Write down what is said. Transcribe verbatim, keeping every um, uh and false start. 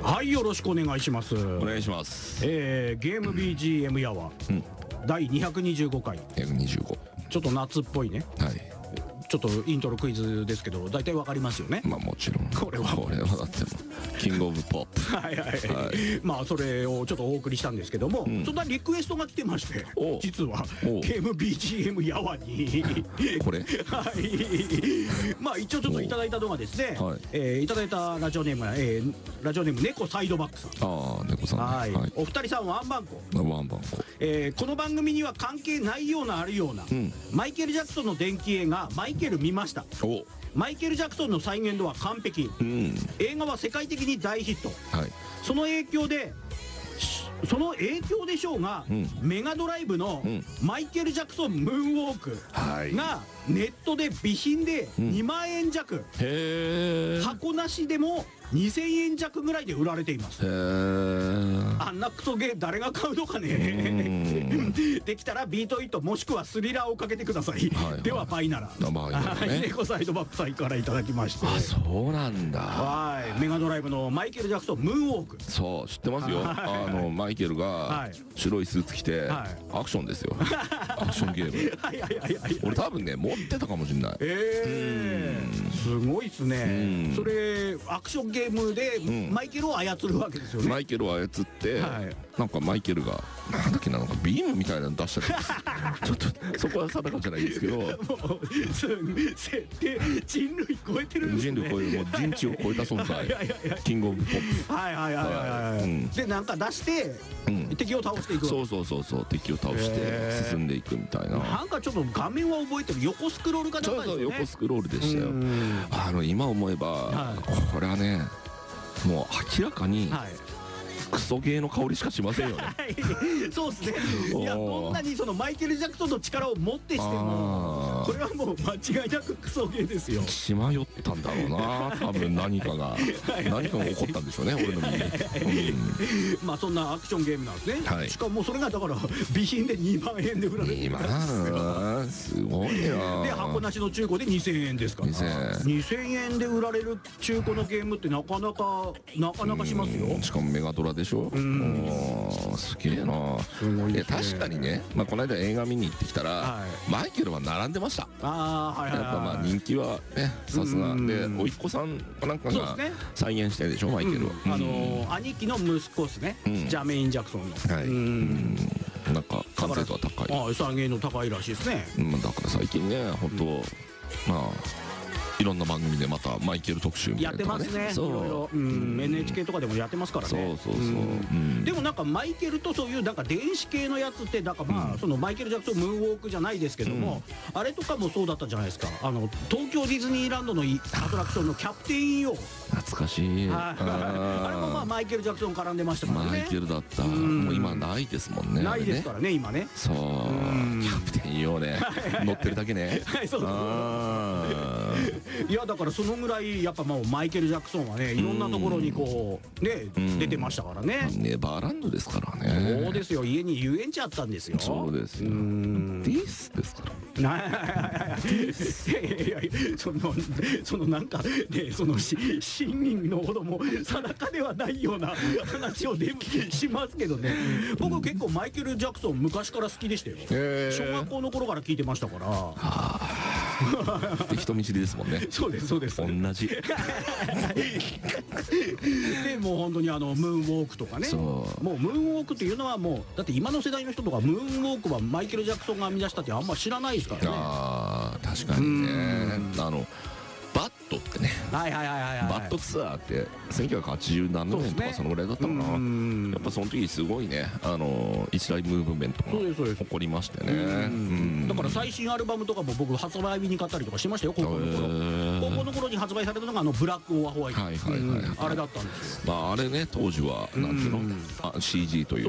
はい、よろしくお願いします。 お願いします。 えー、ゲーム ビージーエム やわ、うん、だいにひゃくにじゅうごかい。 にひゃくにじゅうご。 ちょっと夏っぽいね。 はい。 ちょっとイントロクイズですけど、大体わかりますよね。 まあもちろん。 これはこれはだってもキングオブポップ。 はいはい、はい、まあそれをちょっとお送りしたんですけども、うん、そんなリクエストが来てまして、実はゲーム ビージーエム やわにこれはいまあ一応ちょっといただいたのがですね、はい、えー、いただいたラジオネームは、えー、ラジオネーム猫サイドバックさん。 ああ、猫さん、ね、 はい、はい、お二人さんワンバンコ。 ワンバンコ。 えー、この番組には関係ないようなあるような、うん、マイケル・ジャクソンの電気映画マイケル見ました。 おマイケル・ジャクソンの再現度は完璧、うん、映画は世界的に大ヒット、はい、その影響でその影響でしょうが、うん、メガドライブのマイケル・ジャクソンムーンウォークがネットで備品でにまんえん弱、うん、へー、箱なしでもにせんえん弱ぐらいで売られています。へー、あんなクソゲー誰が買うのかねできたらビートイットもしくはスリラーをかけてください、はいはい、ではバイなら、はい、猫サイドバックさんからいただきまして。 あ、そうなんだ。 はい、メガドライブのマイケル・ジャクソンムーンウォーク。 そう知ってますよ、はい、あのマイケルが白いスーツ着て、はい、アクションですよアクションゲームはいはいはいはい、俺多分ね持ってたかもしれない。えー、すごいっすね。それアクションゲームでマイケルを操るわけですよね。 マイケルを操って、はい、なんかマイケルがなんだっけな、なんかビームみたいなの出したりちょっとそこは定かじゃないですけど、もう設定人類超えてるんですね。 人類超える、もう人知を超えた存在キングオブポップ。 はいはいはいはい、うん、でなんか出して、うん、敵を倒していく。 そうそうそうそう、敵を倒して進んでいくみたいな。 なんかちょっと画面は覚えてる。横スクロールかなんかですよね。 そうそう、横スクロールでしたよ。あの今思えば、はい、これはねもう明らかに、はい、クソゲーの香りしかしませんよね。 そうですね。いや、どんなにそのマイケル・ジャクソンの力を持ってしてもこれはもう間違いなくクソゲーですよ。 血迷ったんだろうな多分何かが何かが起こったんでしょうね俺の身に、 うん、まあそんなアクションゲームなんですね、はい、しかもそれがだから備品でにまんえんで売られてるんですよ。 すごいな。 で箱なしの中古でにせんえんですから、にせんえんで売られる中古のゲームってなかなかなかなかしますよ。 しかもメガドラでしょ。うん、すげえな。すごいですね。確かにね、まあ、この間映画見に行ってきたら、はい、マイケルは並んでました。あ、はいはいはい、やっぱまあ人気はねさすがで、おいっ子さんなんかが再現してるでしょ、マイケルは、 うん、あのー、兄貴の息子ですね、うん、ジャメイン・ジャクソンの、はい、うん、 なんか完成度は高い。 ああ、再現度高いらしいですね、 うん、だから最近ね本当、うん、まあいろんな番組でまたマイケル特集みたいなのとかねやってますね。いろいろ、うん、エヌエイチケー とかでもやってますからね。 そうそうそう、うん、 でもなんかマイケルとそういうなんか電子系のやつってなんかまあ、うん、そのマイケル・ジャクソンムーンウォークじゃないですけども、うん、あれとかもそうだったじゃないですか。あの東京ディズニーランドのアトラクションのキャプテン イーオー、 懐かしい。あれもまあマイケル・ジャクソン絡んでましたからね。 マイケルだった。もう今ないですもんね。 ないですからね今ね。 そう、キャプテン イーオー ね乗ってるだけね。はいそうそう。いやだからそのぐらいやっぱもうマイケル・ジャクソンはねいろんなところにこうね出てましたからね。 ネバーランドですからね。 そうですよ。家に遊園地あったんですよ。 そうですよ。ディスですから。いやいやいやそのそのなんかねその市民のほども定かではないような話をでしますけどね。僕結構マイケル・ジャクソン昔から好きでしたよ。小学校の頃から聞いてましたから。 で人見知りですもんね。 そうですそうです。 同じ。でもう本当にあのムーンウォークとかね。もうムーンウォークっていうのはもうだって今の世代の人とかムーンウォークはマイケル・ジャクソンが編み出したってあんま知らないですからね。 ああ確かにね。あのバットってね、 はいはいはいはい、 バットツアーってせんきゅうひゃくはちじゅうななねんとかそのぐらいだったかな。やっぱその時すごいねあの一大ムーブメントが起こりましてね。 だから最新アルバムとかも僕発売日に買ったりとかしましたよ高校の頃。高校の頃に発売されたのがあのブラック・オア・ホワイト、あれだったんですよ。 まああれね当時はなんていうの シージー という